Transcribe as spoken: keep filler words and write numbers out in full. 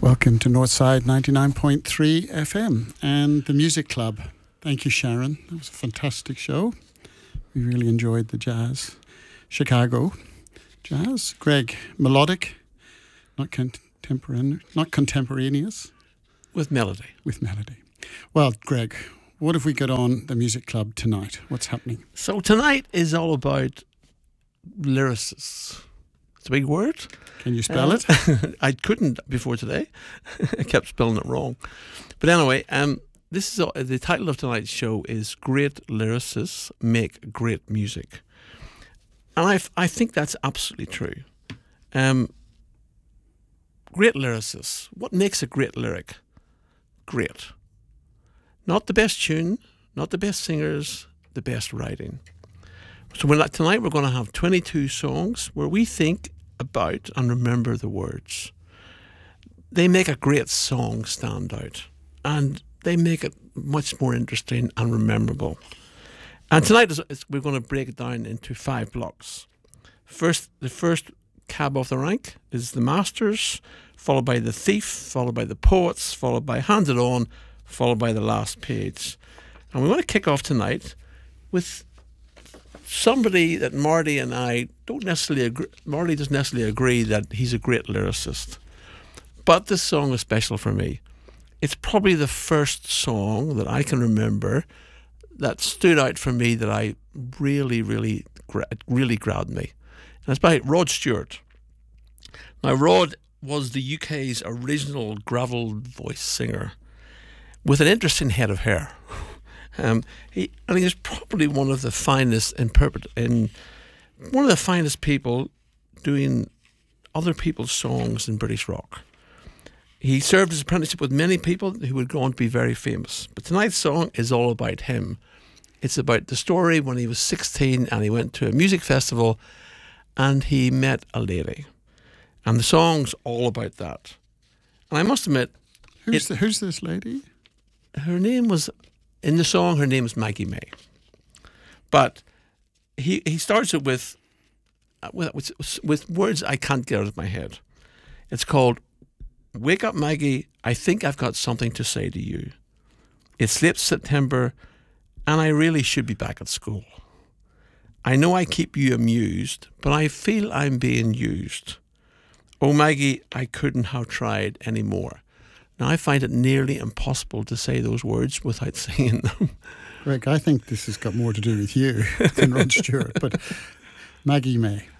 Welcome to Northside ninety-nine point three F M and the Music Club. Thank you, Sharon. That was a fantastic show. We really enjoyed the jazz. Chicago jazz. Greg, melodic, not contemporaneous, not contemporaneous. With melody. With melody. Well, Greg, what have we got on the Music Club tonight? What's happening? So tonight is all about lyricists. It's a big word. Can you spell uh, it? I couldn't before today. I kept spelling it wrong. But anyway, um, this is uh, the title of tonight's show is Great Lyricists Make Great Music. And I, I think that's absolutely true. Um, great lyricists. What makes a great lyric great? Not the best tune, not the best singers, the best writing. So we're, tonight we're going to have twenty-two songs where we think about and remember the words. They make a great song stand out, and they make it much more interesting and rememberable. And tonight is, is, we're going to break it down into five blocks. First, the first cab off the rank is the Masters, followed by the Thief, followed by the Poets, followed by Hand It On, followed by the Last Page. And we want to kick off tonight with somebody that Marty and I don't necessarily agree. Marty doesn't necessarily agree that he's a great lyricist, but this song is special for me. It's probably the first song that I can remember that stood out for me that I really, really, really grabbed me. And it's by Rod Stewart. Now, Rod was the U K's original gravel voice singer with an interesting head of hair. Um, he, I think he's probably one of the finest interpret in one of the finest people doing other people's songs in British rock. He served his apprenticeship with many people who would go on to be very famous. But tonight's song is all about him. It's about the story when he was sixteen and he went to a music festival and he met a lady. And the song's all about that. And I must admit, Who's, it, the, who's this lady? Her name was... In the song, her name is Maggie May. But he he starts it with, with, with, with words I can't get out of my head. It's called, "Wake up, Maggie, I think I've got something to say to you. It's late September, and I really should be back at school. I know I keep you amused, but I feel I'm being used. Oh, Maggie, I couldn't have tried any more." Now, I find it nearly impossible to say those words without singing them. Greg, I think this has got more to do with you than Rod Stewart, but Maggie May.